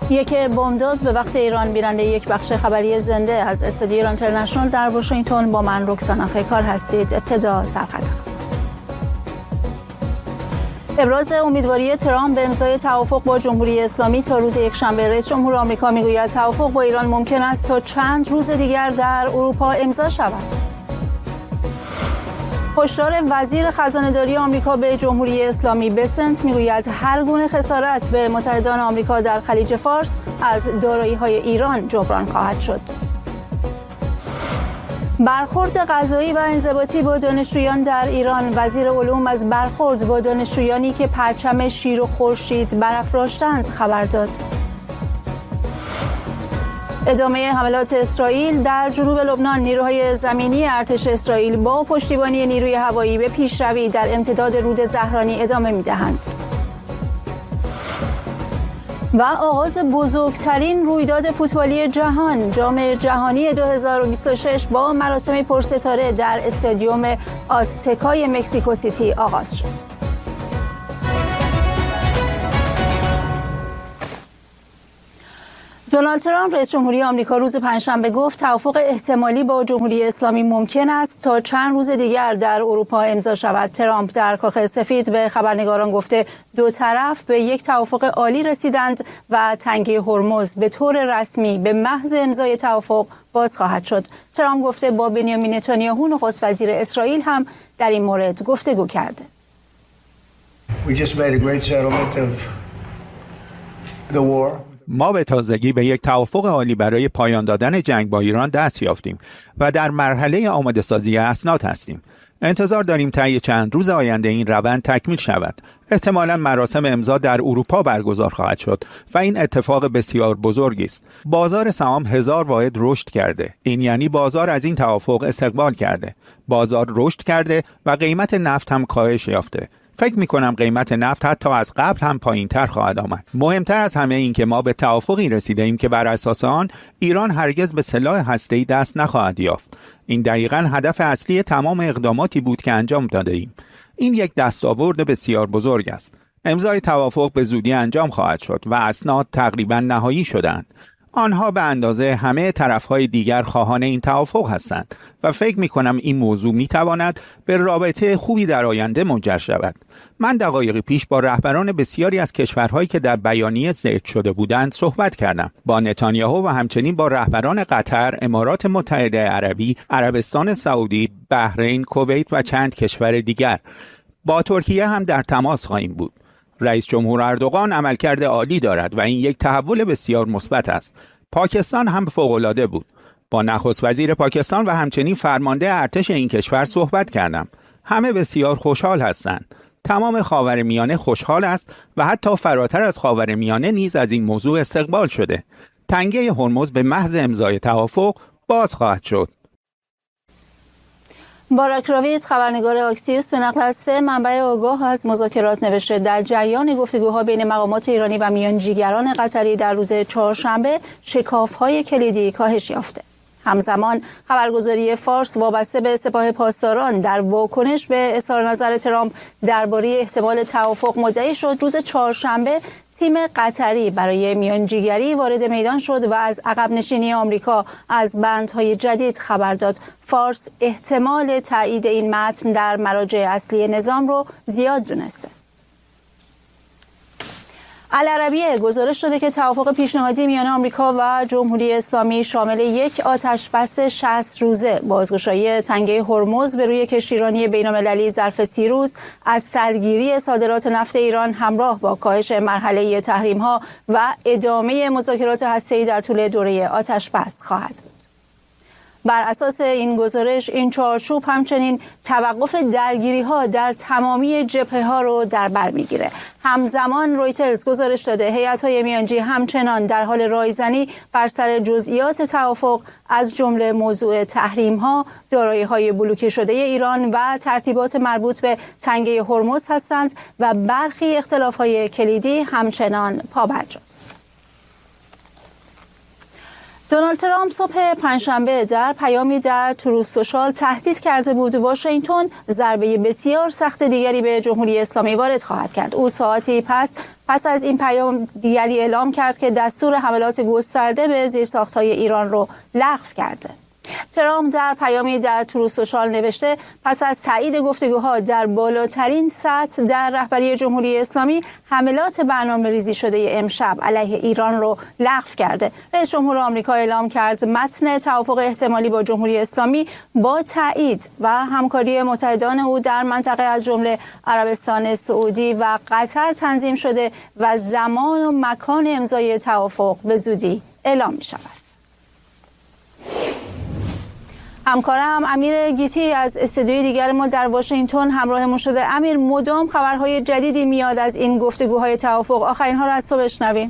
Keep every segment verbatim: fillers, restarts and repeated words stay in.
یک بمبداد به وقت ایران. بیننده یک بخش خبری زنده از استودیو ایران اینترنشنال در واشنگتن با من رکسانا خیکار هستید. ابتدا سرخط. ابراز امیدواری ترامپ به امضای توافق با جمهوری اسلامی تا روز یکشنبه. رئیس جمهور آمریکا میگوید توافق با ایران ممکن است تا چند روز دیگر در اروپا امضا شود. هشدار وزیر خزانه‌داری آمریکا به جمهوری اسلامی بسنت میگوید هر گونه خسارت به متحدان آمریکا در خلیج فارس از دارایی‌های ایران جبران خواهد شد. برخورد قضایی و انضباطی با دانشجویان در ایران. وزیر علوم از برخورد با دانشجویانی که پرچم شیر و خورشید برافراشتند خبر داد. ادامه حملات اسرائیل در جنوب لبنان. نیروهای زمینی ارتش اسرائیل با پشتیبانی نیروی هوایی به پیشروی در امتداد رود زهرانی ادامه می‌دهند. و آغاز بزرگترین رویداد فوتبالی جهان، جام جهانی دو هزار و بیست و شش با مراسم پرستاره در استادیوم آزتکای مکزیکو سیتی آغاز شد. دونالد ترامپ رئیس جمهوری آمریکا روز پنجشنبه گفت توافق احتمالی با جمهوری اسلامی ممکن است تا چند روز دیگر در اروپا امضا شود. ترامپ در کاخ سفید به خبرنگاران گفته دو طرف به یک توافق عالی رسیدند و تنگه هرمز به طور رسمی به محض امضای توافق باز خواهد شد. ترامپ گفته با بنیامین نتانیاهو نخست وزیر اسرائیل هم در این مورد گفتگو کرده. We just made a great settlement of the war. ما به تازگی به یک توافق عالی برای پایان دادن جنگ با ایران دست یافتیم و در مرحله آماده سازی اسناد هستیم. انتظار داریم طی چند روز آینده این روند تکمیل شود. احتمالاً مراسم امضا در اروپا برگزار خواهد شد و این اتفاق بسیار بزرگی است. بازار سهام هزار واحد رشد کرده. این یعنی بازار از این توافق استقبال کرده. بازار رشد کرده و قیمت نفت هم کاهش یافته. فکر می‌کنم قیمت نفت حتی از قبل هم پایین‌تر خواهد آمد. مهمتر از همه این که ما به توافقی رسیدیم که بر اساس آن ایران هرگز به سلاح هسته‌ای دست نخواهد یافت. این دقیقاً هدف اصلی تمام اقداماتی بود که انجام داده‌ایم. این یک دستاورد بسیار بزرگ است. امضای توافق به زودی انجام خواهد شد و اسناد تقریباً نهایی شدند. آنها به اندازه همه طرفهای دیگر خواهان این توافق هستند و فکر می کنم این موضوع می تواند به رابطه خوبی در آینده منجر شود. من دقایقی پیش با رهبران بسیاری از کشورهایی که در بیانیه ذکر شده بودند صحبت کردم. با نتانیاهو و همچنین با رهبران قطر، امارات متحده عربی، عربستان سعودی، بحرین، کویت و چند کشور دیگر. با ترکیه هم در تماس خواهیم بود. رئیس جمهور اردوغان عملکرد عالی دارد و این یک تحول بسیار مثبت است. پاکستان هم فوق‌العاده بود. با نخست وزیر پاکستان و همچنین فرمانده ارتش این کشور صحبت کردم. همه بسیار خوشحال هستند. تمام خاورمیانه خوشحال است و حتی فراتر از خاورمیانه نیز از این موضوع استقبال شده. تنگه هرمز به محض امضای توافق باز خواهد شد. باراک راویز خبرنگار آکسیوس به نقل از سه منبع آگاه از مذاکرات نوشته در جریان گفتگوها بین مقامات ایرانی و میانجیگران قطری در روز چهارشنبه شکاف‌های کلیدی کاهش یافته. همزمان خبرگزاری فارس وابسته به سپاه پاسداران در واکنش به اظهار نظر ترامپ درباره احتمال توافق مدعی شد روز چهارشنبه تیم قطری برای میانجیگری وارد میدان شد و از عقب نشینی آمریکا از بندهای جدید خبر داد. فارس احتمال تایید این متن در مراجع اصلی نظام رو زیاد دونسته. العربیه گزارش داده که توافق پیشنهادی میان آمریکا و جمهوری اسلامی شامل یک آتشبس شصت روزه، بازگشایی تنگه هرمز به روی کشتیرانی بین‌المللی ظرف سی روز، از سرگیری صادرات نفت ایران همراه با کاهش مرحله تحریم‌ها و ادامه مذاکرات هسته‌ای در طول دوره آتشبس خواهد بود. بر اساس این گزارش این چارچوب همچنین توقف درگیری‌ها در تمامی جبهه‌ها رو در بر می‌گیره. همزمان رویترز گزارش داده هیئت‌های میانجی همچنان در حال رایزنی بر سر جزئیات توافق از جمله موضوع تحریم‌ها، دارایی‌های بلوکه شده ایران و ترتیبات مربوط به تنگه هرمز هستند و برخی اختلاف‌های کلیدی همچنان پابرجاست. دونالد ترامپ صبح پنجشنبه در پیامی در تروث سوشال تهدید کرده بود واشنگتن ضربه بسیار سخت دیگری به جمهوری اسلامی وارد خواهد کرد. او ساعتی پس پس از این پیام دیگری اعلام کرد که دستور حملات گسترده به زیرساخت‌های ایران رو لغو کرده. ترامپ در پیامی در تروث سوشال نوشته پس از تایید گفتگوها در بالاترین سطح در رهبری جمهوری اسلامی حملات برنامه‌ریزی شده امشب علیه ایران رو لغو کرده. رئیس جمهور آمریکا اعلام کرد متن توافق احتمالی با جمهوری اسلامی با تایید و همکاری متحدان او در منطقه از جمله عربستان سعودی و قطر تنظیم شده و زمان و مکان امضای توافق به زودی اعلام می شود. همکارم امیر گیتی از استودیوی دیگر ما در واشنگتن همراهمون شده. امیر، مدام خبرهای جدیدی میاد از این گفتگوهای توافق، آخرین ها رو از تو بشنویم.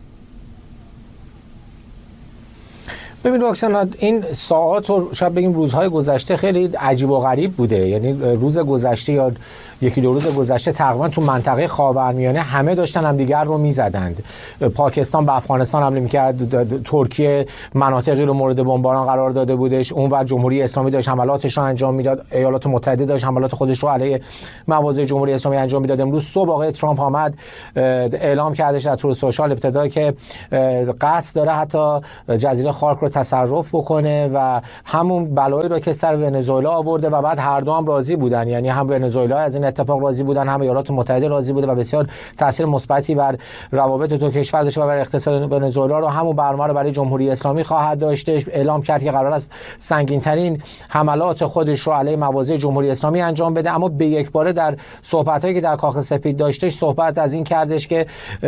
ببین رکسانا، این ساعات و شاید بگیم روزهای گذشته خیلی عجیب و غریب بوده. یعنی روز گذشته یا یکی دو روز گذشته تقریبا تو منطقه خاورمیانه همه داشتن هم دیگر رو میزدند. پاکستان به افغانستان حمله میکرد، ترکیه مناطقی رو مورد بمباران قرار داده بودش، اونور جمهوری اسلامی داشت حملاتش رو انجام میداد، ایالات متحده داشت حملات خودش رو علیه مواضع جمهوری اسلامی انجام میداد. امروز صبح آقای ترامپ آمد اعلام کردش در تروث سوشال ابتدا که قصد داره حتی جزیره خارک رو تصرف بکنه و همون بلایی رو که سر ونزوئلا آورده و بعد هر دو هم راضی بودن. یعنی هم ونزوئلا از این اتفاق راضی بودن، هم ایالات متحده راضی بوده و بسیار تاثیر مثبتی بر روابط دو کشور داشته و بر اقتصاد ونزوئلا رو همون برنامه رو برای جمهوری اسلامی خواهد داشتش. اعلام کرد که قرار است سنگین‌ترین حملات خودش رو علیه مواضع جمهوری اسلامی انجام بده، اما به یک باره در صحبت‌هایی که در کاخ سفید داشتش صحبت از این کردش که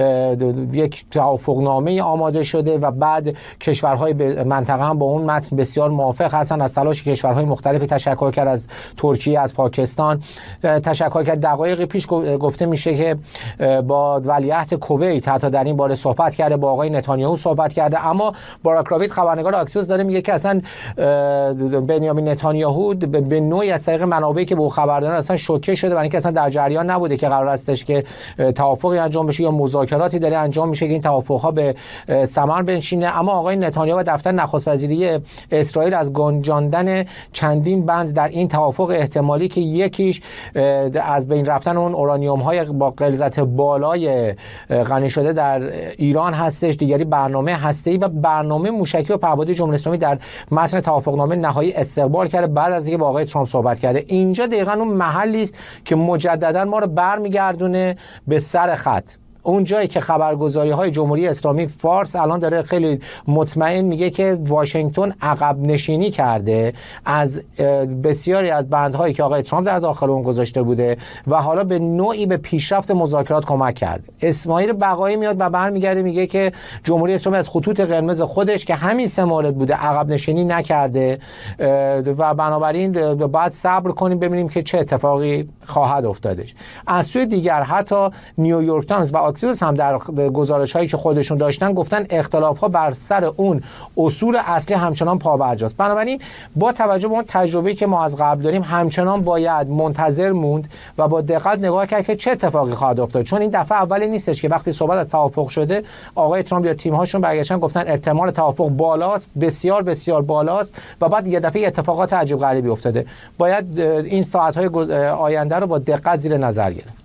یک توافقنامه آماده شده و بعد کشورهای منطقه هم با اون متن بسیار موافق هستن. از تلاش کشورهای مختلفی تشکر کرد، از ترکیه، از پاکستان تشکر کرد. دقایقی پیش گفته میشه که با ولیعهد کویت حتی در این باره صحبت کرده، با آقای نتانیاهو صحبت کرده. اما باراک راوید خبرنگار آکسیوس داره میگه که اصلا بنیامین نتانیاهو به نوعی از طریق منابعی که به او خبر دادن اصلا شوکه شده، برای اینکه اصلا در جریان نبوده که قرار استش که توافقی انجام بشه یا مذاکراتی داره انجام میشه که این توافقها به ثمر بنشینه. اما آقای نتانیاهو و دفتر نخست وزیری اسرائیل از گنجاندن چندین بند در این توافق احتمالی که یکیش از بین رفتن اون اورانیوم های با غلظت بالای غنی شده در ایران هستش، دیگری برنامه هسته‌ای و برنامه موشکی و پهپادی جمهوری اسلامی در متن توافقنامه نهایی استقبال کرده بعد از اینکه با آقای ترامپ صحبت کرده. اینجا دقیقاً اون محلی است که مجددا ما رو برمیگردونه به سر خط، اون جایی که خبرگزاری‌های جمهوری اسلامی فارس الان داره خیلی مطمئن میگه که واشنگتن عقب نشینی کرده از بسیاری از بندهایی که آقای ترامپ در داخل اون گذاشته بوده و حالا به نوعی به پیشرفت مذاکرات کمک کرده. اسماعیل بقایی میاد و برمیگرده میگه که جمهوری اسلامی از خطوط قرمز خودش که همین سه مورد بوده عقب نشینی نکرده و بنابراین باید صبر کنیم ببینیم که چه اتفاقی خواهد افتادش. از سوی دیگر حتی نیویورک تایمز و آکسیوس هم در گزارش هایی که خودشون داشتن گفتن اختلاف ها بر سر اون اصول اصلی همچنان پابرجاست. بنابراین با توجه به اون تجربه‌ای که ما از قبل داریم همچنان باید منتظر موند و با دقت نگاه کرد که چه اتفاقی خواهد افتاد، چون این دفعه اولی نیستش که وقتی صحبت از توافق شده آقای ترامپ یا تیم هاشون برگشتن گفتن احتمال توافق بالاست، بسیار بسیار بالاست و بعد یه دفعه اتفاقات عجیب غریبی افتاده. باید این ساعت های آینده رو با دقت زیر نظر گرفت.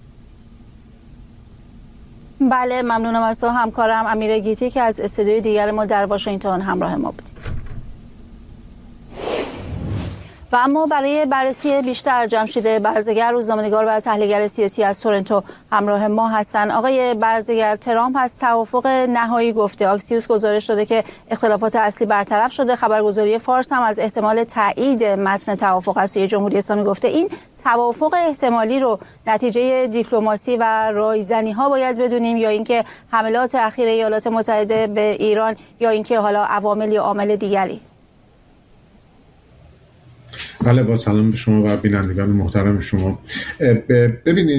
بله، ممنونم از تو همکارم امیر گیتی که از استودیوی دیگر ما در واشنگتن همراه ما بودید. و اما برای بررسی بیشتر جمشید برزگر، روزنامه‌نگار و تحلیلگر سیاسی از تورنتو همراه ما هستند. آقای برزگر، ترامپ از توافق نهایی گفته، آکسیوس گزارش داده که اختلافات اصلی برطرف شده، خبرگزاری فارس هم از احتمال تایید متن توافق از سوی جمهوری اسلامی گفته. این توافق احتمالی رو نتیجه دیپلماسی و رایزنی ها باید بدونیم یا اینکه حملات اخیر ایالات متحده به ایران یا اینکه حالا عوامل یا عامل دیگری؟ بله، با سلام به شما و بینندگان محترم شما. ببینید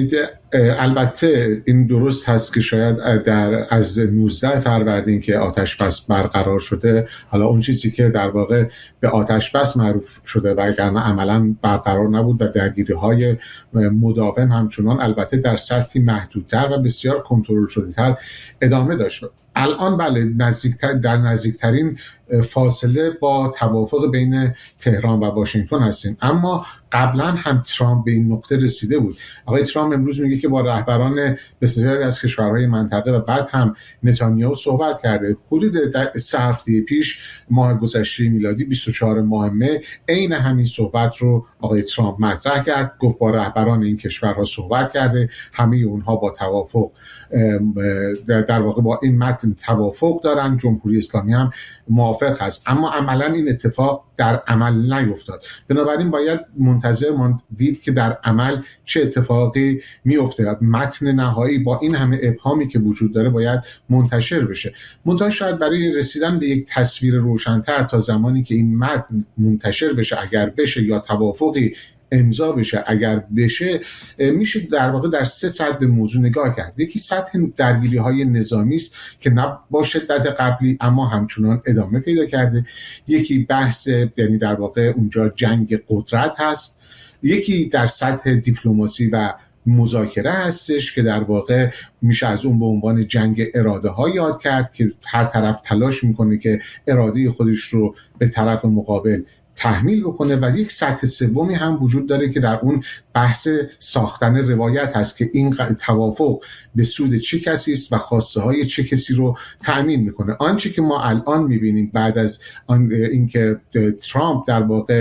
البته این درست هست که شاید در از نوزده فروردین که آتش بس برقرار شده، حالا اون چیزی که در واقع به آتش بس معروف شده وگرنه عملا برقرار نبود و درگیری‌های مداوم همچنان البته در سطحی محدودتر و بسیار کنترل شده‌تر ادامه داشت. الان بله نزدیکتر در نزدیکترین فاصله با توافق بین تهران و واشنگتن هستیم، اما قبلا هم ترامپ به این نقطه رسیده بود. آقای ترامپ امروز میگه که با رهبران بسیاری از کشورهای منطقه و بعد هم نتانیاهو صحبت کرده. حدود سه هفته پیش ماه گذشته میلادی بیست و چهارم ماه مه عین همین صحبت رو آقای ترامپ مطرح کرد، گفت با رهبران این کشورها صحبت کرده، همه اونها با توافق در واقع با این متن توافق دارن، جمهوری اسلامی هم موافق هست، اما عملا این اتفاق در عمل نیفتاد. بنابراین باید منتظر ماند دید که در عمل چه اتفاقی میفته. متن نهایی با این همه ابهامی که وجود داره باید منتشر بشه. منتها شاید برای رسیدن به یک تصویر روشن‌تر تا زمانی که این متن منتشر بشه، اگر بشه، یا توافقی امضا بشه اگر بشه، میشه در واقع در سه سطح به موضوع نگاه کرد. یکی سطح درگیری‌های نظامی است که نه با شدت قبلی اما همچنان ادامه پیدا کرده. یکی بحث یعنی در واقع اونجا جنگ قدرت هست. یکی در سطح دیپلماسی و مذاکره هستش که در واقع میشه از اون به عنوان جنگ اراده ها یاد کرد که هر طرف تلاش میکنه که اراده خودش رو به طرف مقابل تحمیل بکنه. و یک سطح سومی هم وجود داره که در اون بحث ساختن روایت هست که این توافق به سود چه کسی است و خواسته های چه کسی رو تأمین میکنه. آنچه که ما الان میبینیم بعد از آن اینکه ترامپ در واقع